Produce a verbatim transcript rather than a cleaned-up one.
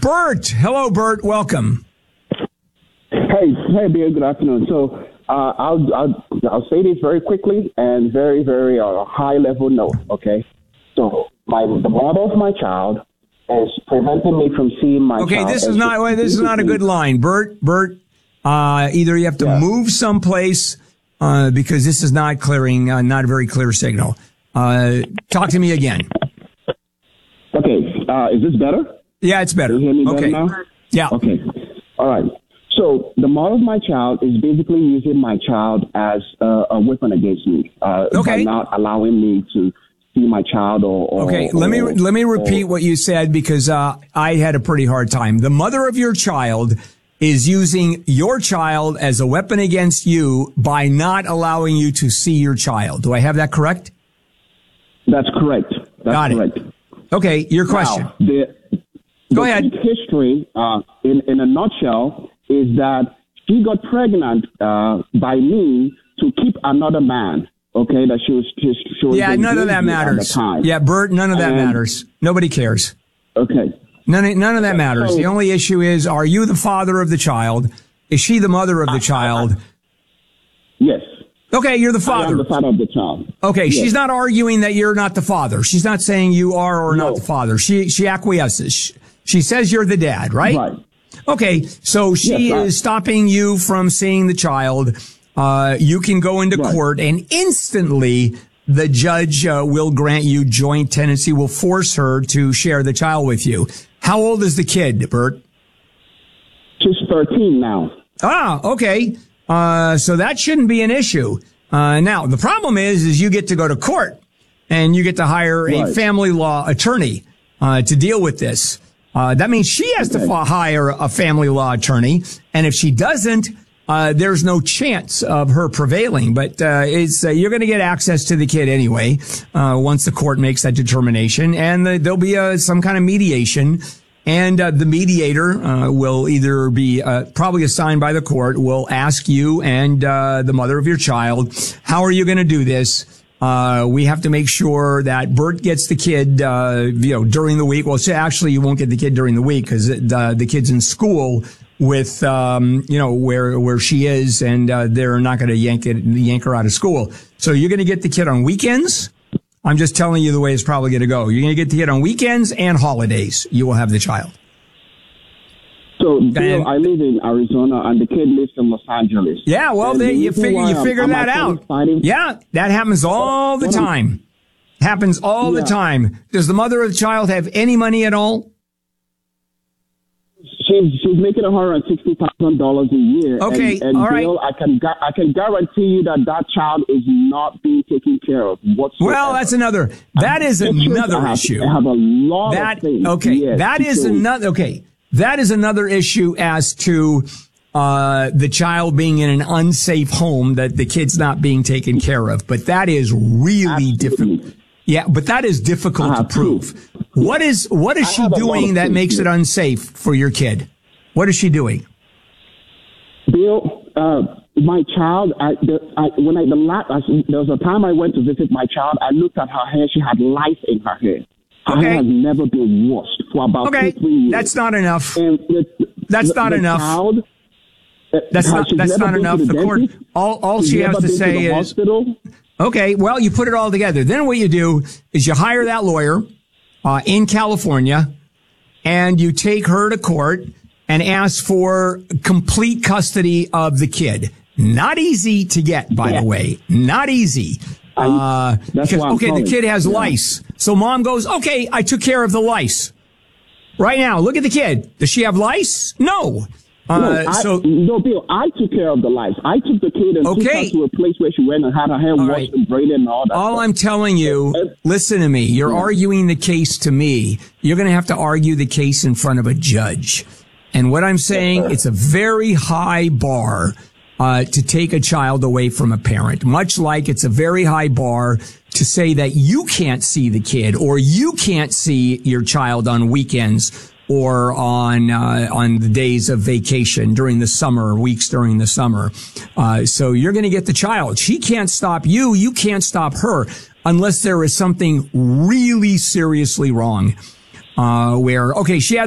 Bert. Hello, Bert. Welcome. Hey, hey, Bill. Good afternoon. So uh, I'll, I'll I'll say this very quickly and very, very uh, high level note. Okay. So my the mother of my child is preventing me from seeing my. Okay, child. this is not. Wait, this is not a good line, Bert. Bert. Uh, either you have to yeah. move someplace uh, because this is not clearing, uh, not a very clear signal. Uh, talk to me again. Okay. Uh, is this better? Yeah, it's better. Can you hear me better okay. now? Yeah. Okay. All right. So the mother of my child is basically using my child as uh, a weapon against me. Uh, okay. By not allowing me to see my child or. or okay. Or, let me let me repeat or, what you said because uh, I had a pretty hard time. The mother of your child is using your child as a weapon against you by not allowing you to see your child. Do I have that correct? That's correct. That's Got correct. it. Okay, your question. Now, the, Go the ahead. History, uh, in, in a nutshell, is that she got pregnant uh, by me to keep another man. Okay, that she was. She, she was yeah, none of that matters. Yeah, Bert, none of that and, matters. Nobody cares. Okay. None, none of that okay, matters. so, the only issue is, are you the father of the child? Is she the mother of the I, child? I, yes. Okay, you're the father. I am the father of the child. Okay, yes. She's not arguing that you're not the father. She's not saying you are or no. not the father. She she acquiesces. She, she says you're the dad, right? Right. Okay, so she yes, is stopping you from seeing the child. Uh, you can go into right. court and instantly the judge uh, will grant you joint tenancy, will force her to share the child with you. How old is the kid, Bert? She's thirteen now. Ah, okay. Uh, so that shouldn't be an issue. Uh, now, the problem is, is you get to go to court and you get to hire right. a family law attorney, uh, to deal with this. Uh, that means she has okay. to f- hire a family law attorney. And if she doesn't, uh, there's no chance of her prevailing. But, uh, it's, uh, you're going to get access to the kid anyway, uh, once the court makes that determination. And the, there'll be a, some kind of mediation. And uh, the mediator uh, will either be uh, probably assigned by the court, will ask you and uh, the mother of your child, how are you going to do this? Uh, we have to make sure that Bert gets the kid, uh, you know, during the week. Well, so actually, you won't get the kid during the week because the, the kid's in school with, um, you know, where where she is, and uh, they're not going to yank it, yank her out of school. So you're going to get the kid on weekends. I'm just telling you the way it's probably going to go. You're going to get the kid on weekends and holidays. You will have the child. So, Bill, I live in Arizona, and the kid lives in Los Angeles. Yeah, well, they, you figure you figure I'm, that I'm out. Fighting. Yeah, that happens all the time. Happens all yeah. the time. Does the mother of the child have any money at all? She's she's making one hundred sixty thousand dollars a year. Okay, and, and all Bill, right. I can I can guarantee you that that child is not being taken care of whatsoever. Well, that's another. That is another I have, issue. I have a lot that, of things. Okay, yes, that is so. another. Okay, that is another issue as to uh the child being in an unsafe home that the kid's not being taken care of. But that is really difficult. Yeah, but that is difficult to prove. Proof. What is what is she doing that makes here. it unsafe for your kid? What is she doing? Bill, uh, my child, I, the, I, when I, the last, I, there was a time I went to visit my child, I looked at her hair, she had lice in her hair. Her okay. hair has never been washed for about okay. two, three years. That's not enough. And the, that's the, not the enough. Child, that's not, that's not enough. The, the court, all, all she has to say to is, hospital. okay, well, you put it all together. Then what you do is you hire that lawyer, uh, in California, and you take her to court and ask for complete custody of the kid. Not easy to get, by yeah. the way. Not easy. Uh, That's because, okay, calling. the kid has yeah. lice. So mom goes, okay, I took care of the lice. Right now, look at the kid. Does she have lice? No. Uh, no, I, so, no, Bill, I took care of the lice. I took the kid and okay. took her to a place where she went and had her hair all washed right. and braided and all that. All stuff. I'm telling you, listen to me. You're yeah. arguing the case to me. You're going to have to argue the case in front of a judge. And what I'm saying, yes, it's a very high bar uh to take a child away from a parent, much like it's a very high bar to say that you can't see the kid or you can't see your child on weekends or on uh on the days of vacation during the summer, weeks during the summer. Uh so you're going to get the child. She can't stop you. You can't stop her unless there is something really seriously wrong. Uh where, okay, she had